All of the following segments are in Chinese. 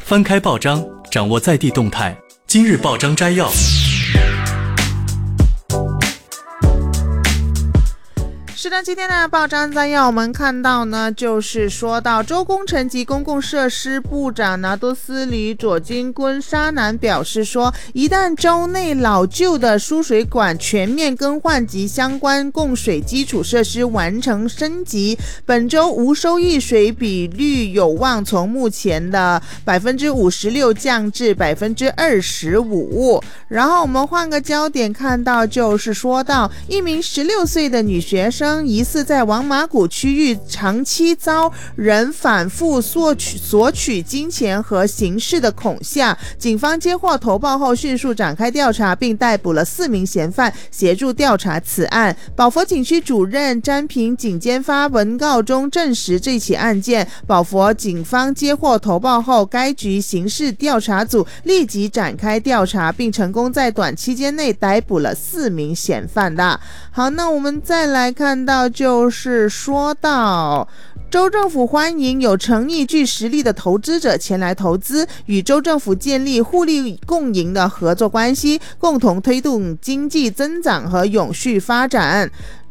翻开报章，掌握在地动态。今日报章摘要。 是的，今天的报章摘要我们看到呢，就是说到州工程及公共设施部长拿督斯里佐金昆沙南表示说，一旦州内老旧的输水管全面更换及相关供水基础设施完成升级，本州无收益水比率有望从目前的 56% 降至 25%。 然后我们换个焦点看到，就是说到一名16岁的女学生疑似在王马谷区域长期遭人反复索取金钱和刑事的恐吓，警方接获投报后迅速展开调查，并逮捕了4名嫌犯协助调查此案。宝佛警区主任詹平警监发文告中证实这起案件，宝佛警方接获投报后，该局刑事调查组立即展开调查，并成功在短期间内逮捕了4名嫌犯的。好，那我们再来看到，就是说到州政府欢迎有诚意具实力的投资者前来投资，与州政府建立互利共赢的合作关系，共同推动经济增长和永续发展。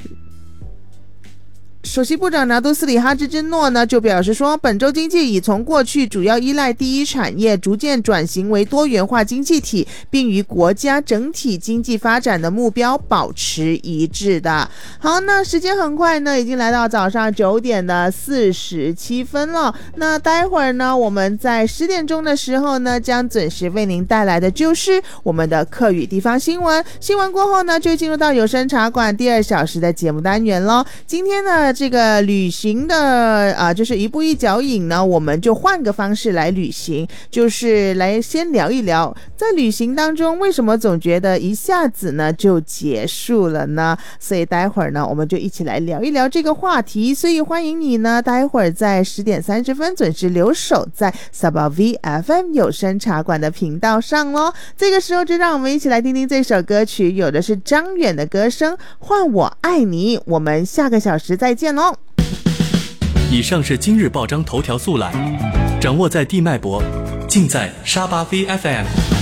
首席部长拿督斯里哈兹之诺呢就表示说，本州经济已从过去主要依赖第一产业逐渐转型为多元化经济体，并与国家整体经济发展的目标保持一致的。好，那时间很快呢，已经来到早上9点的47分了。那待会儿呢，我们在10点钟的时候呢，将准时为您带来的就是我们的客语地方新闻。新闻过后呢，就进入到有声茶馆第2小时的节目单元咯。今天呢，这个旅行的就是一步一脚印呢，我们就换个方式来旅行，就是来先聊一聊，在旅行当中为什么总觉得一下子呢就结束了呢？所以待会儿呢，我们就一起来聊一聊这个话题。所以欢迎你呢，待会儿在10点30分准时留守在 Sabah VFM 有声茶馆的频道上咯。这个时候就让我们一起来听听这首歌曲，有的是张远的歌声《换我爱你》。我们下个小时再见咯。 以上是今日报章头条速览，掌握在地脉搏，尽在沙巴 VFM。